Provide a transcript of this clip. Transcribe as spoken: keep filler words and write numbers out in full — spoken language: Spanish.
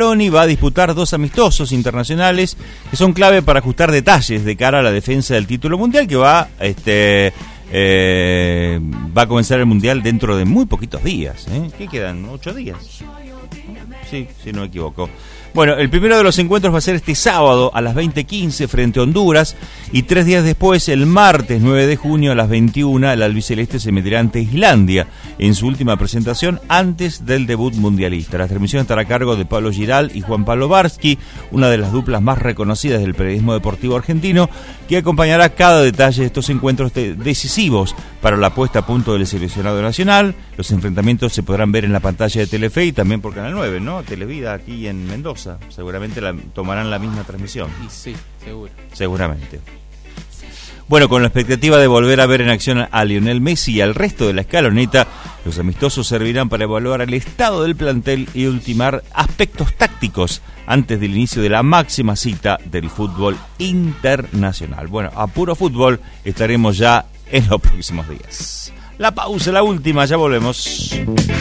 Scaloni va a disputar dos amistosos internacionales que son clave para ajustar detalles de cara a la defensa del título mundial que va, este, eh, va a comenzar el mundial dentro de muy poquitos días. ¿eh? ¿Qué quedan? ¿Ocho días? Sí, si no me equivoco. Bueno, el primero de los encuentros va a ser este sábado a las veinte quince frente a Honduras y tres días después, el martes nueve de junio a las veintiuna, el albiceleste se medirá ante Islandia en su última presentación antes del debut mundialista. La transmisión estará a cargo de Pablo Giral y Juan Pablo Barsky, una de las duplas más reconocidas del periodismo deportivo argentino, que acompañará cada detalle de estos encuentros de- decisivos para la puesta a punto del seleccionado nacional. Los enfrentamientos se podrán ver en la pantalla de Telefe y también por Canal nueve, ¿no? Televida aquí en Mendoza. Seguramente la, tomarán la misma transmisión. Y sí, seguro. Seguramente. Bueno, con la expectativa de volver a ver en acción a Lionel Messi y al resto de la escaloneta, los amistosos servirán para evaluar el estado del plantel y ultimar aspectos tácticos antes del inicio de la máxima cita del fútbol internacional. Bueno, a puro fútbol estaremos ya en los próximos días. La pausa, la última, ya volvemos.